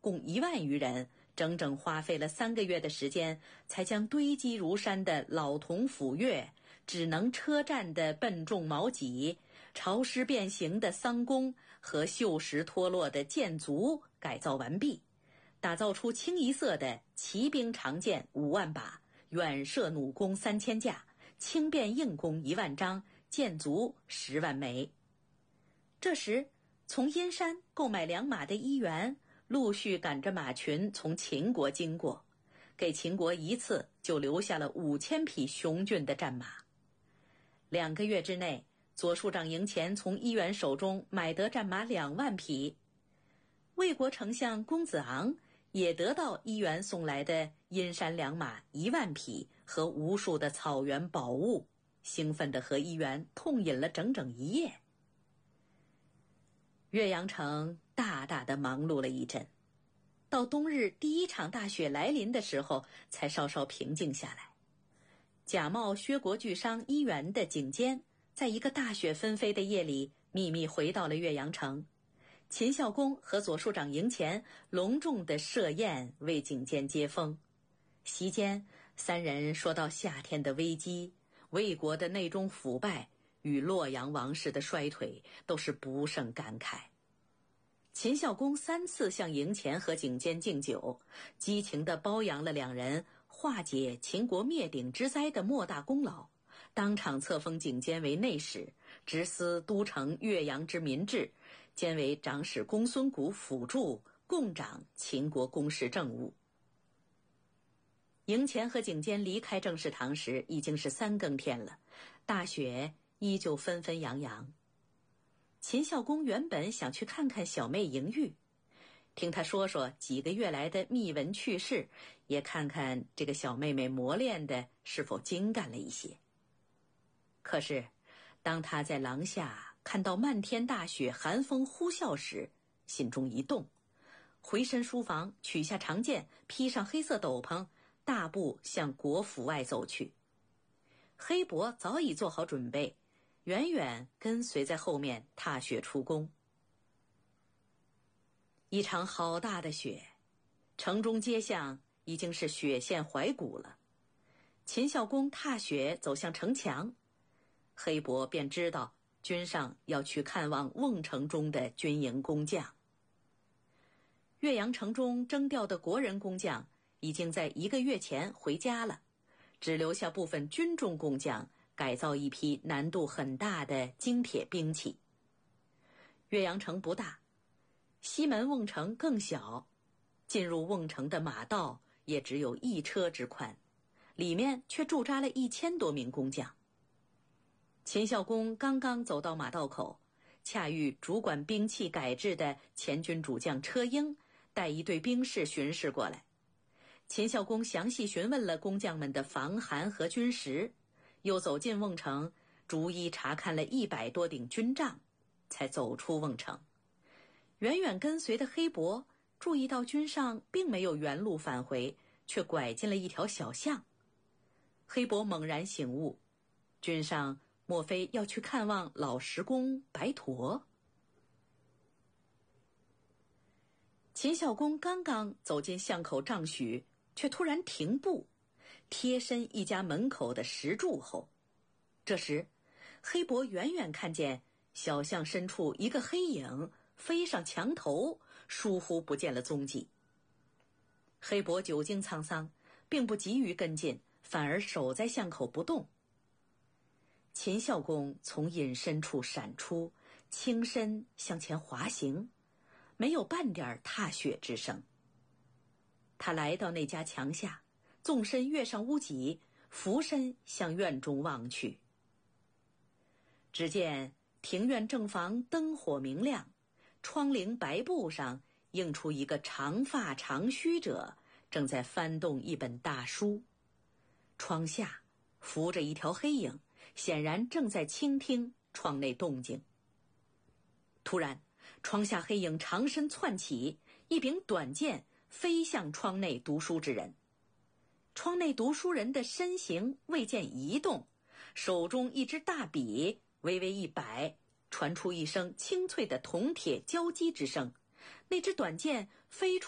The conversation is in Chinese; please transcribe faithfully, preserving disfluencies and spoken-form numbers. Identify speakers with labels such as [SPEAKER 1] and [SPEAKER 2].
[SPEAKER 1] 共一万余人，整整花费了三个月的时间，才将堆积如山的老铜斧钺、只能车战的笨重矛戟、潮湿变形的桑弓和锈蚀脱落的箭足改造完毕，打造出清一色的骑兵长剑五万把、远射弩弓三千架、轻便硬弓一万张、箭足十万枚。这时，从阴山购买良马的医员陆续赶着马群从秦国经过，给秦国一次就留下了五千匹雄俊的战马。两个月之内，左庶长赢钱从医员手中买得战马两万匹。魏国丞相公子昂也得到医员送来的阴山良马一万匹和无数的草原宝物，兴奋地和医员痛饮了整整一夜。岳阳城大大的忙碌了一阵，到冬日第一场大雪来临的时候，才稍稍平静下来。假冒薛国巨商医员的景监，在一个大雪纷飞的夜里，秘密回到了岳阳城。秦孝公和左庶长赢钱隆重地设宴为景监接风。席间，三人说到夏天的危机、魏国的内中腐败与洛阳王室的衰退，都是不胜感慨。秦孝公三次向赢钱和景监敬酒，激情地褒扬了两人化解秦国灭顶之灾的莫大功劳，当场册封景监为内史，直司都城岳阳之民治，兼为长史公孙贾辅助，共掌秦国公事政务。赢钱和景监离开政事堂时，已经是三更天了，大雪依旧纷纷扬扬。秦孝公原本想去看看小妹赢玉，听她说说几个月来的秘闻趣事，也看看这个小妹妹磨练的是否精干了一些。可是当他在廊下看到漫天大雪，寒风呼啸时，心中一动，回身书房取下长剑，披上黑色斗篷，大步向国府外走去。黑伯早已做好准备，远远跟随在后面踏雪出宫。一场好大的雪，城中街巷已经是雪陷怀古了。秦孝公踏雪走向城墙，黑伯便知道君上要去看望瓮城中的军营工匠。岳阳城中征调的国人工匠已经在一个月前回家了，只留下部分军重工匠改造一批难度很大的精铁兵器。岳阳城不大，西门瓮城更小，进入瓮城的马道也只有一车之宽，里面却驻扎了一千多名工匠。秦孝公刚刚走到马道口，恰遇主管兵器改制的前军主将车英带一队兵士巡视过来。秦孝公详细询问了工匠们的防寒和军食，又走进瓮城，逐一查看了一百多顶军帐，才走出瓮城。远远跟随的黑伯注意到军上并没有原路返回，却拐进了一条小巷。黑伯猛然醒悟，军上莫非要去看望老石工白驼？秦孝公刚刚走进巷口丈许，却突然停步，贴身一家门口的石柱后。这时黑伯远远看见小巷深处一个黑影飞上墙头，疏忽不见了踪迹。黑伯久经沧桑，并不急于跟进，反而守在巷口不动。秦孝公从隐身处闪出，轻身向前滑行，没有半点踏雪之声。他来到那家墙下，纵身跃上屋脊，俯身向院中望去。只见庭院正房灯火明亮，窗棂白布上映出一个长发长须者正在翻动一本大书，窗下浮着一条黑影，显然正在倾听窗内动静。突然，窗下黑影长身窜起，一柄短剑飞向窗内读书之人。窗内读书人的身形未见移动，手中一支大笔微微一摆，传出一声清脆的铜铁交击之声，那支短剑飞出